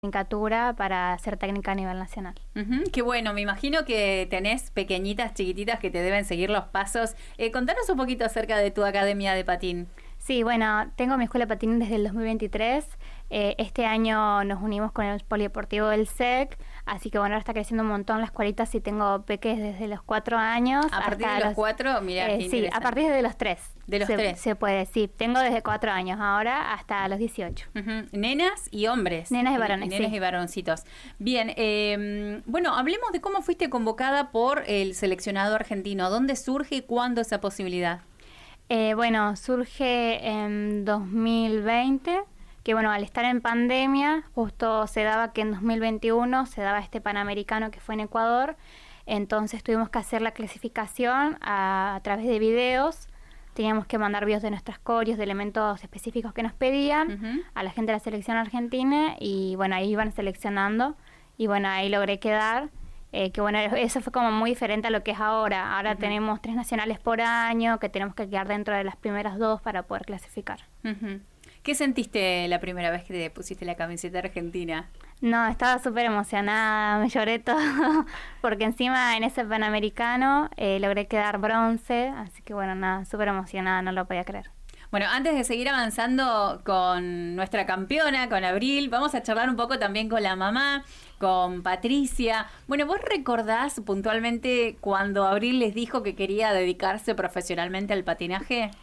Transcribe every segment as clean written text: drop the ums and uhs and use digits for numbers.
tecnicatura para ser técnica a nivel nacional. Qué bueno, me imagino que tenés pequeñitas, chiquititas que te deben seguir los pasos. Contanos un poquito acerca de tu academia de patín. Sí, bueno, tengo mi escuela de patín desde el 2023. Este año nos unimos con el polideportivo del SEC, así que bueno, ahora está creciendo un montón la escuelita. Sí, tengo peques desde los 4 años. ¿A partir de los 4? Mirá, qué sí, a partir de los 3. ¿De los 3? Se puede, sí. Tengo desde 4 años ahora hasta los 18. Nenas y hombres. Nenas y varones, Nenas y varoncitos. Bien, bueno, hablemos de cómo fuiste convocada por el seleccionado argentino. ¿Dónde surge y cuándo esa posibilidad? Bueno, surge en 2020, que bueno, al estar en pandemia, justo se daba que en 2021 se daba este Panamericano que fue en Ecuador, entonces tuvimos que hacer la clasificación a través de videos, teníamos que mandar videos de nuestras coreos, de elementos específicos que nos pedían a la gente de la selección argentina, y bueno, ahí iban seleccionando, y bueno, ahí logré quedar. Que bueno, eso fue como muy diferente a lo que es ahora. Ahora tenemos 3 nacionales por año, que tenemos que quedar dentro de las primeras 2 para poder clasificar. ¿Qué sentiste la primera vez que te pusiste la camiseta argentina? No, estaba súper emocionada, me lloré todo, porque encima en ese Panamericano logré quedar bronce, así que bueno, nada, súper emocionada, no lo podía creer. Bueno, antes de seguir avanzando con nuestra campeona, con Abril, vamos a charlar un poco también con la mamá, con Patricia. Bueno, ¿vos recordás puntualmente cuando Abril les dijo que quería dedicarse profesionalmente al patinaje?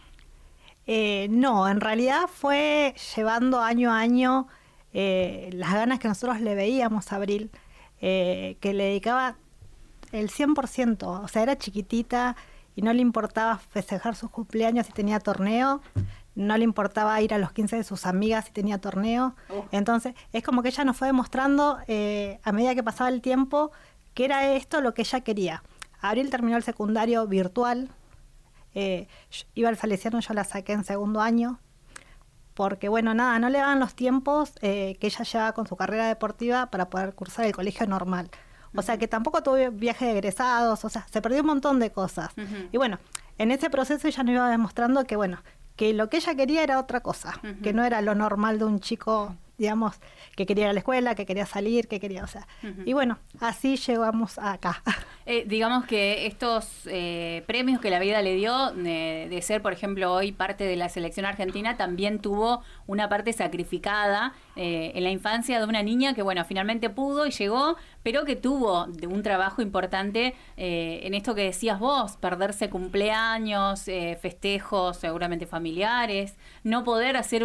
No, en realidad fue llevando año a año las ganas que nosotros le veíamos a Abril, que le dedicaba el 100%, o sea, era chiquitita y no le importaba festejar sus cumpleaños si tenía torneo, no le importaba ir a los 15 de sus amigas si tenía torneo. Entonces es como que ella nos fue demostrando a medida que pasaba el tiempo que era esto lo que ella quería. Abril terminó el secundario virtual, iba al Salesiano, yo la saqué en segundo año, porque bueno, nada, no le daban los tiempos que ella llevaba con su carrera deportiva para poder cursar el colegio normal. O sea, que tampoco tuve viaje de egresados, o sea, se perdió un montón de cosas. Y bueno, en ese proceso ella nos iba demostrando que bueno, que lo que ella quería era otra cosa, que no era lo normal de un chico, digamos, que quería ir a la escuela, que quería salir, que quería, o sea, y bueno, así llegamos acá. Digamos que estos premios que la vida le dio, de ser, por ejemplo, hoy parte de la selección argentina, también tuvo una parte sacrificada en la infancia de una niña que, bueno, finalmente pudo y llegó, pero que tuvo un trabajo importante en esto que decías vos, perderse cumpleaños, festejos seguramente familiares, no poder hacer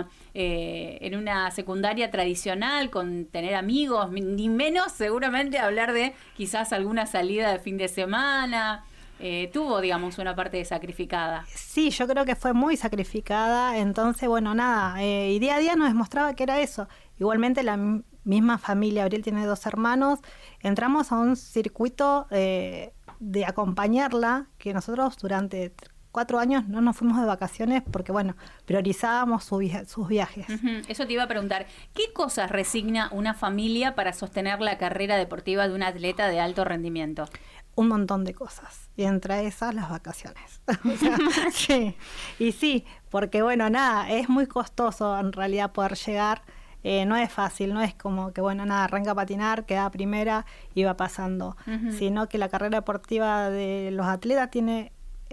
en una secundaria tradicional con tener amigos, ni menos seguramente hablar de quizás alguna salida de fin de semana. Tuvo, digamos, una parte sacrificada. Sí, yo creo que fue muy sacrificada, entonces, bueno, nada, y día a día nos demostraba que era eso. Igualmente la misma familia, Abril tiene 2 hermanos, entramos a un circuito de acompañarla, que nosotros durante 4 años no nos fuimos de vacaciones porque, bueno, priorizábamos sus viajes. Eso te iba a preguntar, ¿qué cosas resigna una familia para sostener la carrera deportiva de un atleta de alto rendimiento? Un montón de cosas, y entre esas las vacaciones. O sea, sí, y sí, porque bueno, nada, es muy costoso en realidad poder llegar, no es fácil, no es como que bueno, nada, arranca a patinar, queda primera y va pasando, sino que la carrera deportiva de los atletas tiene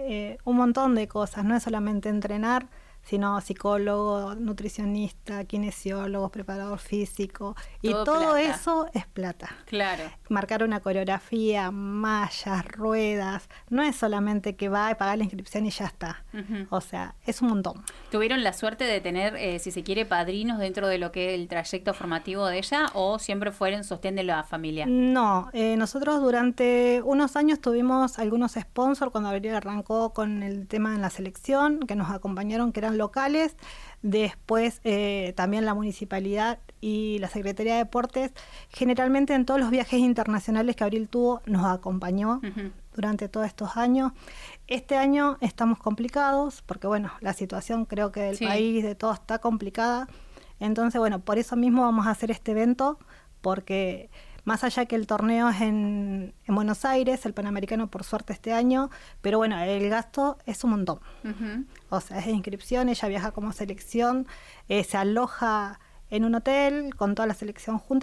un montón de cosas, no es solamente entrenar, sino psicólogo, nutricionista, kinesiólogo, preparador físico, y todo eso es plata. Claro. Marcar una coreografía, mallas, ruedas, no es solamente que va a pagar la inscripción y ya está. O sea, es un montón. ¿Tuvieron la suerte de tener, si se quiere, padrinos dentro de lo que es el trayecto formativo de ella, o siempre fueron sostén de la familia? No, nosotros durante unos años tuvimos algunos sponsors cuando Abril arrancó con el tema en la selección, que nos acompañaron, que eran locales. Después también la municipalidad y la Secretaría de Deportes, generalmente en todos los viajes internacionales que Abril tuvo, nos acompañó durante todos estos años. Este año estamos complicados, porque bueno, la situación creo que del país, de todo, está complicada. Entonces, bueno, por eso mismo vamos a hacer este evento, porque más allá que el torneo es en Buenos Aires, el Panamericano por suerte este año, pero bueno, el gasto es un montón. O sea, es de inscripción, ella viaja como selección, se aloja en un hotel con toda la selección junta.